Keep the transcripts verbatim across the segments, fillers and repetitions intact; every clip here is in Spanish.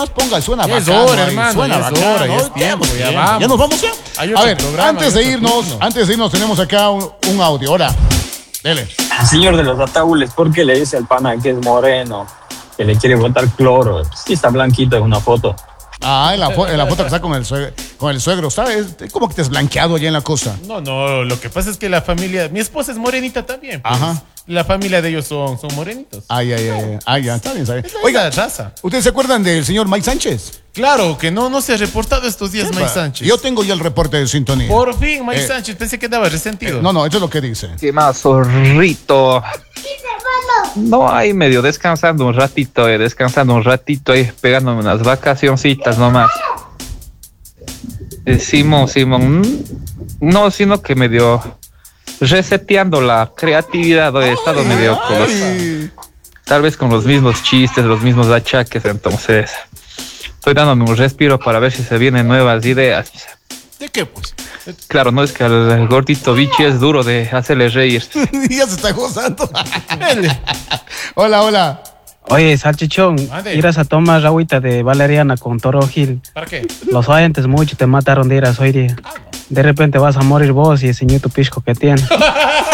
Ponga, suena Ya es bacano, hora, ahí, hermano, suena ya es bacano, hora, ya ¿no? es tiempo, ya Tiempo. vamos. ¿Ya nos vamos ya? Hay A otro ver, programa, antes hay de otro irnos, turno. antes de irnos tenemos acá un, un audio. Hola, dele. Al señor de los ataúdes, ¿por qué le dice al pana que es moreno? Que le quiere botar cloro. Sí está blanquito en una foto. Ah, en la, fo- en la foto que está con el suegro, con el suegro, ¿sabes? ¿Cómo que te has blanqueado allá en la costa? No, no, lo que pasa es que la familia, mi esposa es morenita también. Pues. Ajá. La familia de ellos son, son morenitos. Ay, ay, ay, ay, ya, está bien, ¿sabes? Oiga, Oiga, raza. ¿ustedes se acuerdan del señor Mike Sánchez? Claro, que no, no se ha reportado estos días Mike Sánchez. Yo tengo ya el reporte de sintonía. Por fin, Mike Eh, Sánchez, pensé que estaba resentido. Eh, no, no, esto es lo que dice. ¿Qué más, zorrito? No, ahí medio descansando un ratito, eh, descansando un ratito, ahí pegándome unas vacacioncitas nomás. Eh, Simón, Simón, mm, no, sino que medio reseteando la creatividad, he estado medio con los, Ay. tal vez con los mismos chistes, los mismos achaques, entonces estoy dándome un respiro para ver si se vienen nuevas ideas. ¿De qué, pues? Claro, no es que el gordito bichi es duro de hacerle reír. Ya se está gozando. Hola, hola. Oye, salchichón, Mande. irás a tomar agüita de valeriana con Toro Gil. ¿Para qué? Los oyentes mucho te mataron de iras hoy día. De repente vas a morir vos y ese ñuto pisco que tienes. Oye,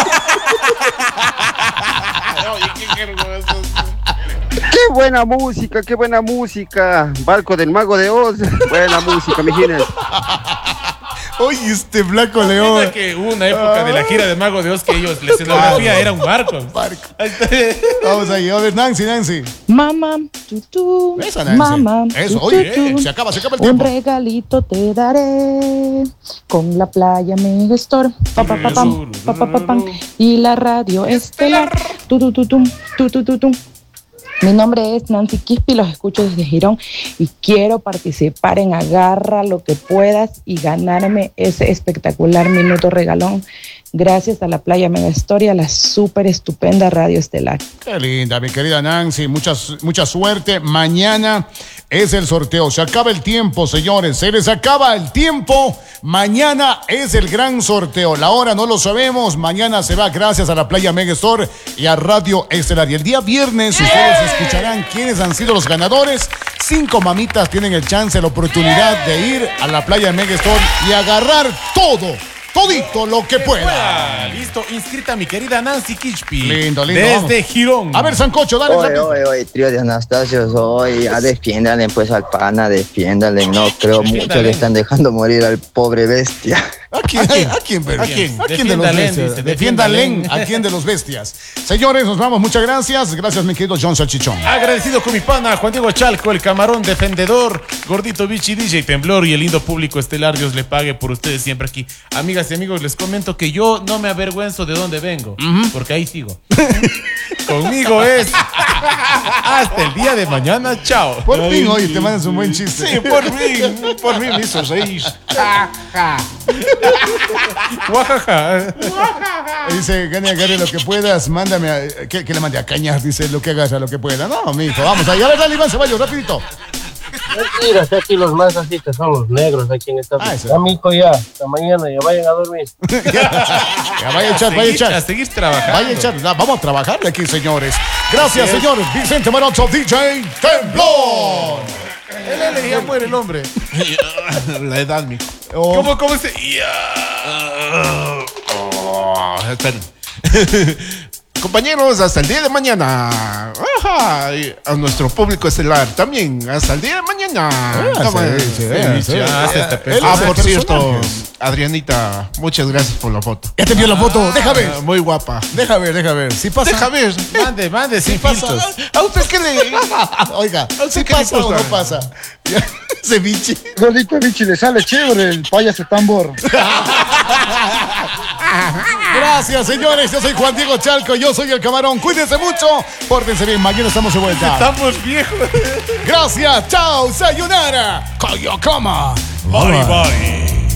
qué hermoso. ¡Qué buena música, qué buena música! Barco del Mago de Oz. Buena música, mijines. Oye, este Blanco Mira León. que hubo una época de la gira de Mago de Oz que ellos, la escenografía era un barco. Barco. Ahí está. Vamos ahí, a ver, Nancy, Nancy. Mamá, tutú, Esa, Nancy. mamá, Eso, tutú, oye, tutú. se acaba, se acaba el Un tiempo. regalito te daré con la playa Mega Store, pa, pa, pa, pam, pa, pa, pa, pam, y la radio estelar. Tu, tu, tu, tum, tu, tu, tu, tum. Mi nombre es Nancy Quispe, los escucho desde Girón y quiero participar en Agarra lo que puedas y ganarme ese espectacular minuto regalón gracias a la Playa Mega Story, a la súper estupenda Radio Estelar. Qué linda, mi querida Nancy. Mucha, mucha suerte. Mañana es el sorteo. Se acaba el tiempo, señores. Se les acaba el tiempo. Mañana es el gran sorteo. La hora no lo sabemos. Mañana se va gracias a la Playa Mega Store y a Radio Estelar. Y el día viernes ustedes escucharán quiénes han sido los ganadores. Cinco mamitas tienen el chance, la oportunidad de ir a la Playa Mega Store y agarrar todo. Todito lo que pueda. Ah, listo, inscrita mi querida Nancy Quispe. Lindo, lindo, Desde vamos. Girón. A ver, Sancocho, dale. Oye, rápido. oye, oye, trío de Anastasios, hoy, a defiéndale pues al pana, defiéndale, no creo mucho Defiéndale. le están dejando morir al pobre bestia. ¿A quién? ¿A quién? ¿A quién, bebé? ¿A quién? ¿A quién de los Defiéndalen, bestias? dice, Defiéndalen. defiéndalen. ¿A quién de los bestias? Señores, nos vamos. Muchas gracias. Gracias, mi querido John Salchichón. Agradecido con mi pana Juan Diego Chalco, el camarón defendedor, Gordito Bichi, D J Temblor y el lindo público estelar. Dios le pague por ustedes siempre aquí. Amigas y amigos, les comento que yo no me avergüenzo de dónde vengo, porque ahí sigo. Conmigo es hasta el día de mañana. Chao. Por fin hoy te mandas un buen chiste. Sí, por mí, por mí me hizo reír. Guajaja. Dice, gane, agarre lo que puedas. Mándame a, que, que le mande a cañar. Dice, lo que hagas a lo que pueda. No, mi hijo, vamos ahí. A ver, dale, Iván Ceballos, rapidito. Mentira, que aquí los más así que son los negros aquí en esta. Ah, eso. Ya, mijo, ya, hasta mañana, ya vayan a dormir. Ya, vaya a echar, vaya a seguir, echar. a seguir trabajando. Vaya a echar. Ya, vamos a trabajarle aquí, señores. Gracias, Así es. señor Vicente Marocho, D J Temblor. Él, él, ya muere el hombre. La edad, mijo. Oh. ¿Cómo, cómo se...? Oh, esperen. Compañeros, hasta el día de mañana. Ajá, y a nuestro público estelar también, hasta el día de mañana. Toma. sí, sí, sí, sí. Ya, hace esta Él persona. Ah, es el por cierto, personaje. Adrianita, muchas gracias por la foto. Ya te vio la foto. Deja ver. Ah, muy guapa. Deja ver, deja ver. Si pasa. Deja ver. Mande, mande, sin pasa. filtros. ¿A usted qué le...? Oiga, usted si qué le pasa o no importa? pasa. Ya, ceviche. Gordito bichi, le sale chévere el payaso tambor. Gracias, señores. Yo soy Juan Diego Chalco. Yo soy el camarón. Cuídense mucho. Pórtense bien. Mañana estamos de vuelta. Estamos viejos. Gracias. Chao. Sayonara. Koyokama. Bye, bye.